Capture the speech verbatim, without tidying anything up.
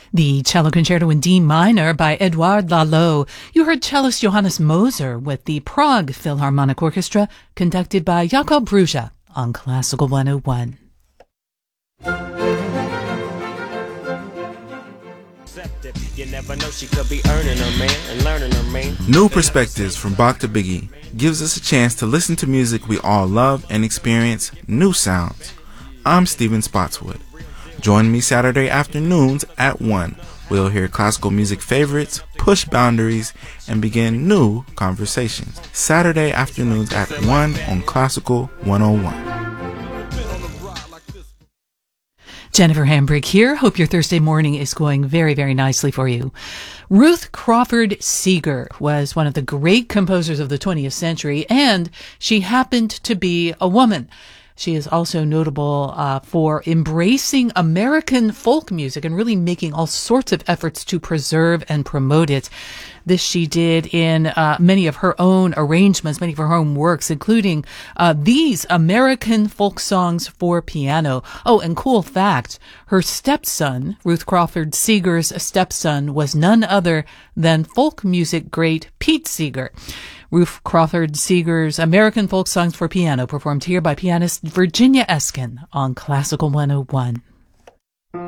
The Cello Concerto in D minor by Edouard Lalo. You heard cellist Johannes Moser with the Prague Philharmonic Orchestra, conducted by Jakob Brugge on Classical one oh one. You never know, she could be earning her man and learning her man. New Perspectives from Bach to Biggie gives us a chance to listen to music we all love and experience new sounds. I'm Stephen Spotswood. Join me Saturday afternoons at one. We'll hear classical music favorites, push boundaries, and begin new conversations. Saturday afternoons at one on Classical one oh one. Jennifer Hambrick here. Hope your Thursday morning is going very, very nicely for you. Ruth Crawford Seeger was one of the great composers of the twentieth century, and she happened to be a woman. She is also notable uh, for embracing American folk music and really making all sorts of efforts to preserve and promote it. This she did in uh, many of her own arrangements, many of her own works, including uh, these American folk songs for piano. Oh, and cool fact, her stepson, Ruth Crawford Seeger's stepson, was none other than folk music great Pete Seeger. Ruth Crawford Seeger's American Folk Songs for Piano, performed here by pianist Virginia Eskin on Classical one oh one.